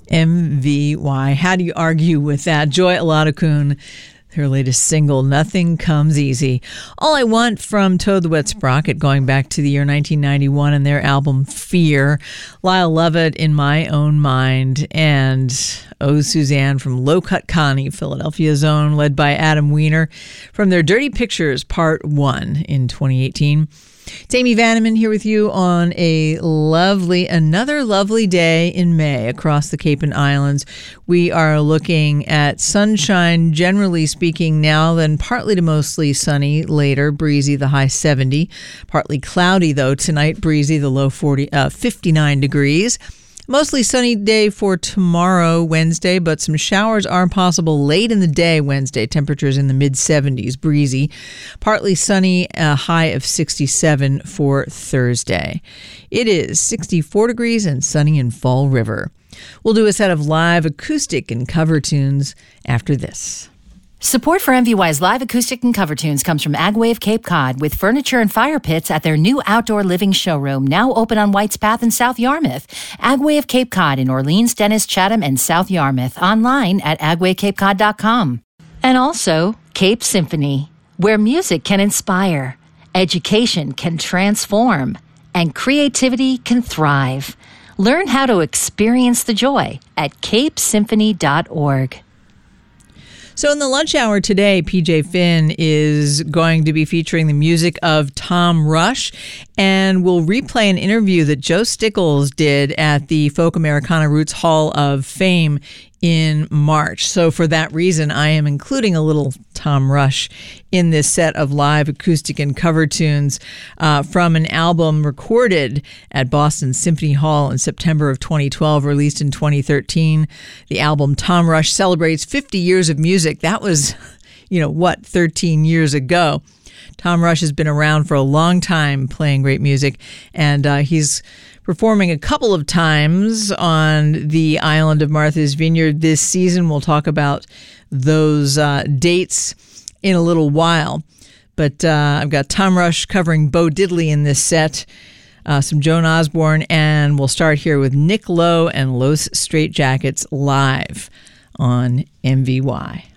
MVY. How do you argue with that? Joy Aladakun, her latest single, Nothing Comes Easy. All I Want from Toad the Wet Sprocket, going back to the year 1991 and their album Fear. Lyle Lovett, In My Own Mind. And Oh Suzanne from Low Cut Connie, Philadelphia's own, led by Adam Weiner, from their Dirty Pictures Part 1 in 2018. It's Amy Vanneman here with you on another lovely day in May across the Cape and Islands. We are looking at sunshine, generally speaking, now, then partly to mostly sunny later, breezy, the high 70. Partly cloudy, though, tonight, breezy, the low 59 degrees. Mostly sunny day for tomorrow, Wednesday, but some showers are possible late in the day Wednesday. Temperatures in the mid-70s, breezy. Partly sunny, a high of 67 for Thursday. It is 64 degrees and sunny in Fall River. We'll do a set of live acoustic and cover tunes after this. Support for MVY's live acoustic and cover tunes comes from Agway Cape Cod, with furniture and fire pits at their new outdoor living showroom, now open on White's Path in South Yarmouth. Agway of Cape Cod in Orleans, Dennis, Chatham, and South Yarmouth. Online at agwaycapecod.com. And also Cape Symphony, where music can inspire, education can transform, and creativity can thrive. Learn how to experience the joy at capesymphony.org. So in the lunch hour today, PJ Finn is going to be featuring the music of Tom Rush, and we'll replay an interview that Joe Stickles did at the Folk Americana Roots Hall of Fame in March. So for that reason, I am including a little Tom Rush in this set of live acoustic and cover tunes from an album recorded at Boston Symphony Hall in September of 2012, released in 2013. The album Tom Rush celebrates 50 years of music. That was, 13 years ago. Tom Rush has been around for a long time playing great music, and he's performing a couple of times on the island of Martha's Vineyard this season. We'll talk about those dates in a little while. But I've got Tom Rush covering Bo Diddley in this set, some Joan Osborne, and we'll start here with Nick Lowe and Los Straitjackets live on MVY.